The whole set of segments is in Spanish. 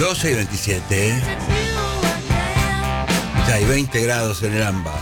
12 y 27, ¿eh? Ya hay 20 grados en el AMBA.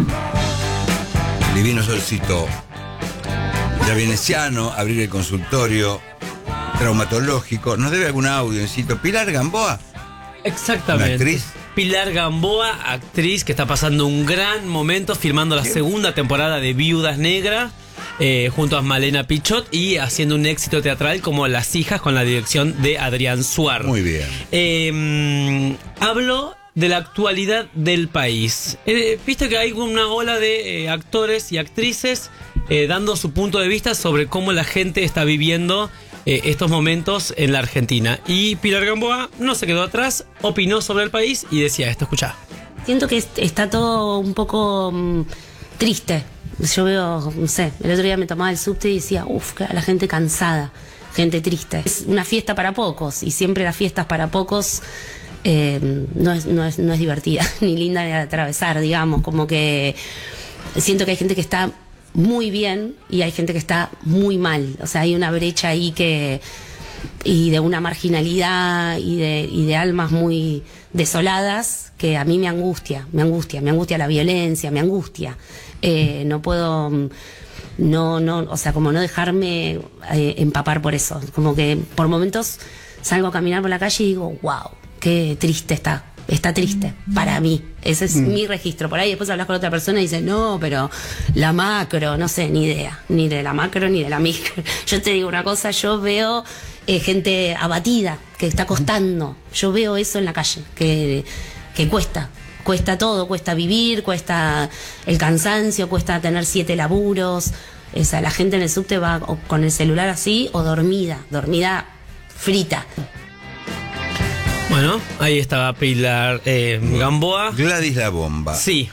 Divino solcito. Ya viene Ciano a abrir el consultorio traumatológico. ¿Nos debe algún audioncito? Pilar Gamboa. Exactamente. ¿Una actriz? Pilar Gamboa, actriz que está pasando un gran momento filmando la segunda temporada de Viudas Negras junto a Malena Pichot y haciendo un éxito teatral como Las Hijas con la dirección de Adrián Suar. Muy bien. Hablo de la actualidad del país. Viste que hay una ola de actores y actrices dando su punto de vista sobre cómo la gente está viviendo estos momentos en la Argentina. Y Pilar Gamboa no se quedó atrás, opinó sobre el país y decía esto, escuchá. Siento que está todo un poco triste. Yo veo, no sé, el otro día me tomaba el subte y decía, la gente cansada, gente triste. Es una fiesta para pocos y siempre las fiestas para pocos no es divertida, ni linda de atravesar, digamos. Como que siento que hay gente que está muy bien y hay gente que está muy mal. O sea, hay una brecha ahí y de una marginalidad y de almas muy desoladas que a mí me angustia la violencia, me angustia. No puedo, o sea, como no dejarme empapar por eso. Como que por momentos salgo a caminar por la calle y digo, wow, qué triste está triste, para mí. Ese es mi registro. Por ahí después hablas con otra persona y dices, no, pero la macro, no sé, ni idea. Ni de la macro ni de la micro. Yo te digo una cosa, yo veo gente abatida, que está costando. Yo veo eso en la calle, que cuesta. Cuesta todo, cuesta vivir, cuesta el cansancio, cuesta tener 7 laburos. O sea, la gente en el subte va o con el celular así o dormida frita. Bueno, ahí estaba Pilar Gamboa. Gladys la Bomba. Sí.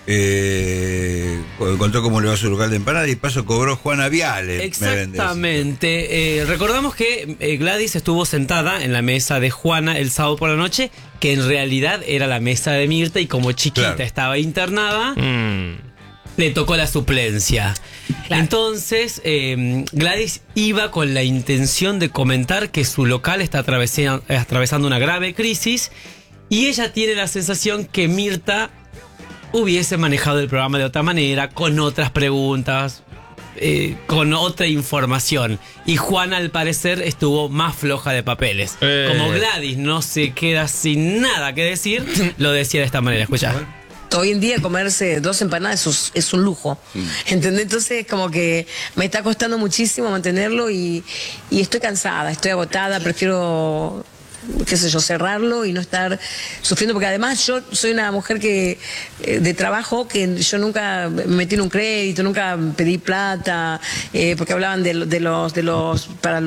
Contó cómo le va a su local de empanada y paso cobró Juana Viale. Exactamente. Recordamos que Gladys estuvo sentada en la mesa de Juana el sábado por la noche, que en realidad era la mesa de Mirta, y como chiquita estaba internada, le tocó la suplencia. Claro. Entonces, Gladys iba con la intención de comentar que su local está atravesando una grave crisis y ella tiene la sensación que Mirta hubiese manejado el programa de otra manera, con otras preguntas, con otra información. Y Juana, al parecer, estuvo más floja de papeles. Como Gladys no se queda sin nada que decir, lo decía de esta manera. Escuchá. Hoy en día comerse 2 empanadas es un lujo, ¿entendés? Entonces como que me está costando muchísimo mantenerlo y estoy cansada, estoy agotada, prefiero, qué sé yo, cerrarlo y no estar sufriendo, porque además yo soy una mujer de trabajo, que yo nunca me metí en un crédito, nunca pedí plata, porque hablaban para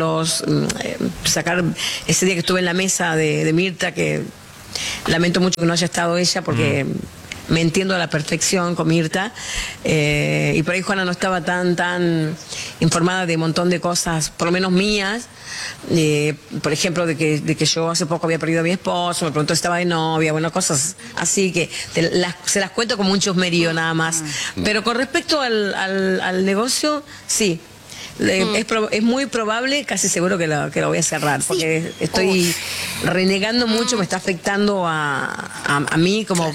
sacar ese día que estuve en la mesa de Mirta, que lamento mucho que no haya estado ella, porque me entiendo a la perfección con Mirta, y por ahí Juana no estaba tan informada de un montón de cosas, por lo menos mías, por ejemplo de que yo hace poco había perdido a mi esposo, me preguntó si estaba de novia, bueno, cosas así que se las cuento como un chusmerío nada más. Pero con respecto al negocio, sí. Es muy probable, casi seguro que lo voy a cerrar, porque estoy renegando mucho, me está afectando a mí como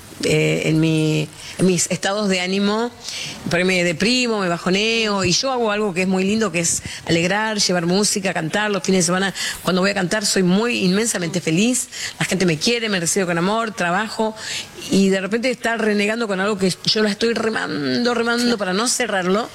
en mis estados de ánimo, por ahí me deprimo, me bajoneo, y yo hago algo que es muy lindo, que es alegrar, llevar música, cantar los fines de semana. Cuando voy a cantar soy inmensamente feliz, la gente me quiere, me recibe con amor, trabajo, y de repente estar renegando con algo que yo la estoy remando para no cerrarlo.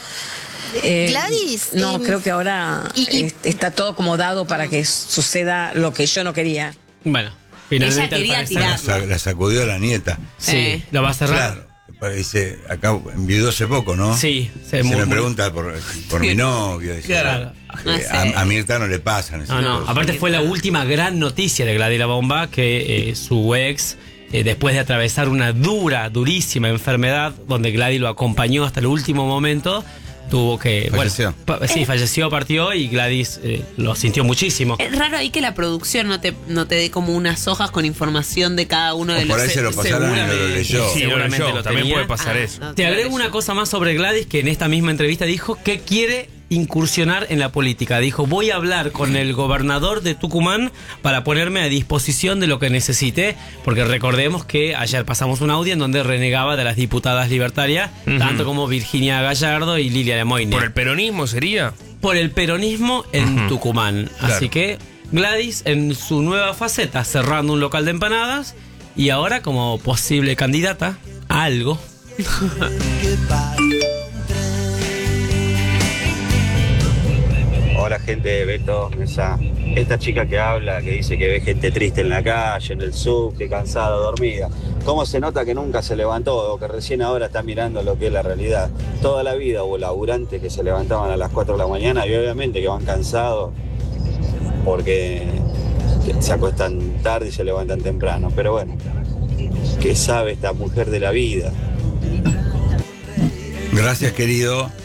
Gladys, no, creo que ahora está todo como dado para que suceda lo que yo no quería. Bueno, finalmente ella quería tirar. La sacudió a la nieta. Sí, lo va a cerrar. Claro. Parece, acá enviudó hace poco, ¿no? Sí. Se me pregunta por mi novio. Dice, claro. A Mirta no le pasan esas cosas. Aparte fue la última gran noticia de Gladys la Bomba, que su ex, después de atravesar una durísima enfermedad, donde Gladys lo acompañó hasta el último momento, tuvo que... Falleció. Falleció, partió, y Gladys lo sintió muchísimo. Es raro ahí que la producción no te dé como unas hojas con información de cada uno de los... Por ahí se lo pasaron y no lo leyó. Seguramente lo también tenía. puede pasar eso. No, Te agrego una cosa más sobre Gladys, que en esta misma entrevista dijo que quiere incursionar en la política. Dijo, voy a hablar con el gobernador de Tucumán para ponerme a disposición de lo que necesite, porque recordemos que ayer pasamos un audio en donde renegaba de las diputadas libertarias, tanto como Virginia Gallardo y Lilia Lemoyne. ¿Por el peronismo sería? Por el peronismo en Tucumán. Claro. Así que Gladys en su nueva faceta, cerrando un local de empanadas y ahora como posible candidata a algo. Hola gente de Beto, esta chica que habla, que dice que ve gente triste en la calle, en el subte, cansada, dormida. ¿Cómo se nota que nunca se levantó o que recién ahora está mirando lo que es la realidad? Toda la vida hubo laburantes que se levantaban a las 4 de la mañana y obviamente que van cansados porque se acuestan tarde y se levantan temprano. Pero bueno, ¿qué sabe esta mujer de la vida? Gracias, querido.